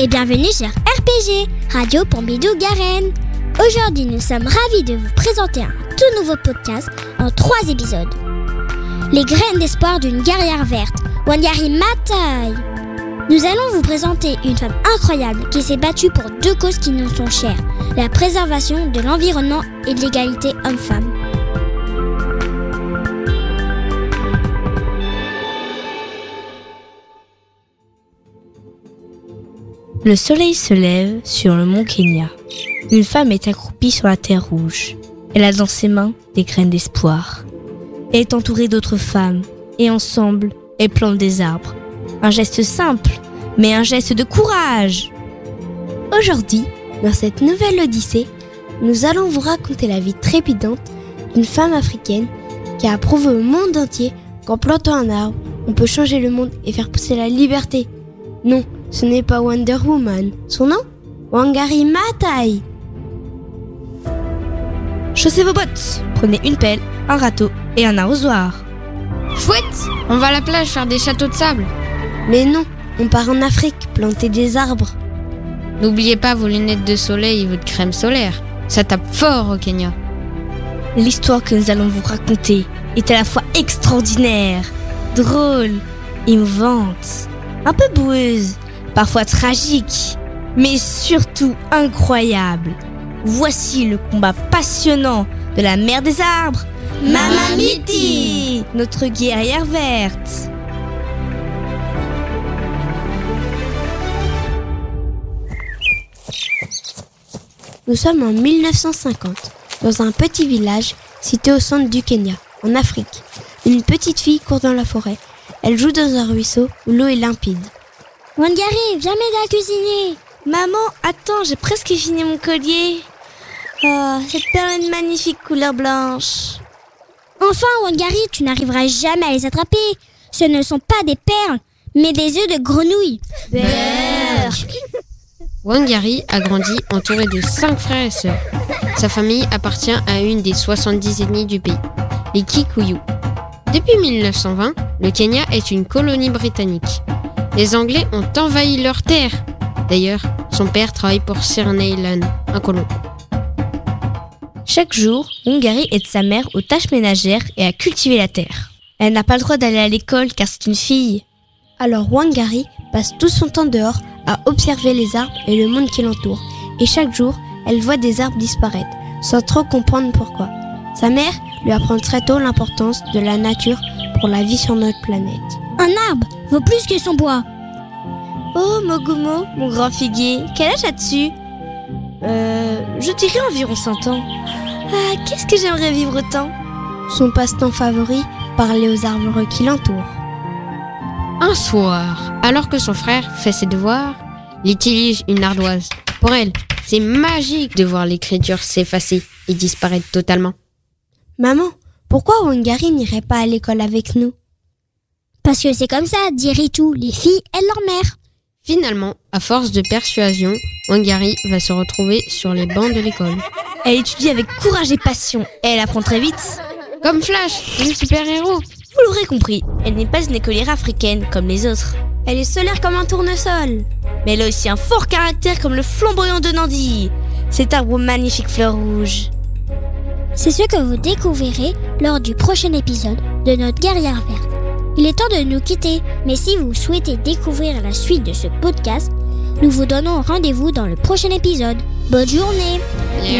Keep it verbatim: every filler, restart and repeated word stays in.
et bienvenue sur R P G, Radio Pompidou-Garenne. Aujourd'hui, nous sommes ravis de vous présenter un tout nouveau podcast en trois épisodes. Les graines d'espoir d'une guerrière verte, Wangari Maathai. Nous allons vous présenter une femme incroyable qui s'est battue pour deux causes qui nous sont chères, la préservation de l'environnement et de l'égalité homme-femme. Le soleil se lève sur le mont Kenya. Une femme est accroupie sur la terre rouge. Elle a dans ses mains des graines d'espoir. Elle est entourée d'autres femmes et ensemble, elles plantent des arbres. Un geste simple, mais un geste de courage. Aujourd'hui, dans cette nouvelle odyssée, nous allons vous raconter la vie trépidante d'une femme africaine qui a prouvé au monde entier qu'en plantant un arbre, on peut changer le monde et faire pousser la liberté. Non, ce n'est pas Wonder Woman. Son nom ? Wangari Maathai. Chaussez vos bottes, prenez une pelle, un râteau et un arrosoir. Chouette, on va à la plage faire des châteaux de sable. Mais non, on part en Afrique planter des arbres. N'oubliez pas vos lunettes de soleil et votre crème solaire. Ça tape fort au Kenya. L'histoire que nous allons vous raconter est à la fois extraordinaire, drôle, émouvante, un peu boueuse, parfois tragique, mais surtout incroyable. Voici le combat passionnant de la mère des arbres, Mama Miti, notre guerrière verte. Nous sommes en mille neuf cent cinquante, dans un petit village situé au centre du Kenya, en Afrique. Une petite fille court dans la forêt. Elle joue dans un ruisseau où l'eau est limpide. Wangari, viens m'aider à cuisiner. Maman, attends, j'ai presque fini mon collier. Oh, cette perle a une magnifique couleur blanche. Enfin, Wangari, tu n'arriveras jamais à les attraper. Ce ne sont pas des perles, mais des œufs de grenouille. Berk. Wangari a grandi entouré de cinq frères et sœurs. Sa famille appartient à une des soixante-dix ethnies du pays, les Kikuyu. Depuis mille neuf cent vingt, le Kenya est une colonie britannique. Les Anglais ont envahi leurs terres. D'ailleurs, son père travaille pour Sir Neyland, un colon. Chaque jour, Wangari aide sa mère aux tâches ménagères et à cultiver la terre. Elle n'a pas le droit d'aller à l'école car c'est une fille. Alors Wangari passe tout son temps dehors à observer les arbres et le monde qui l'entoure. Et chaque jour, elle voit des arbres disparaître, sans trop comprendre pourquoi. Sa mère lui apprend très tôt l'importance de la nature pour la vie sur notre planète. Un arbre vaut plus que son bois. Oh Mogumo, mon grand figuier, quel âge as-tu ? Euh, je dirais environ cent ans. Ah, qu'est-ce que j'aimerais vivre autant ? Son passe-temps favori, parler aux arbres qui l'entourent. Un soir, alors que son frère fait ses devoirs, il utilise une ardoise. Pour elle, c'est magique de voir l'écriture s'effacer et disparaître totalement. Maman, pourquoi Wangari n'irait pas à l'école avec nous ? Parce que c'est comme ça, dit Ritu, les filles aident leur mère. Finalement, à force de persuasion, Wangari va se retrouver sur les bancs de l'école. Elle étudie avec courage et passion et elle apprend très vite. Comme Flash, le super-héros. Vous l'aurez compris, elle n'est pas une écolière africaine comme les autres. Elle est solaire comme un tournesol. Mais elle a aussi un fort caractère comme le flamboyant de Nandi. Cet arbre aux magnifiques fleurs rouges. C'est ce que vous découvrirez lors du prochain épisode de notre guerrière verte. Il est temps de nous quitter, mais si vous souhaitez découvrir la suite de ce podcast, nous vous donnons rendez-vous dans le prochain épisode. Bonne journée!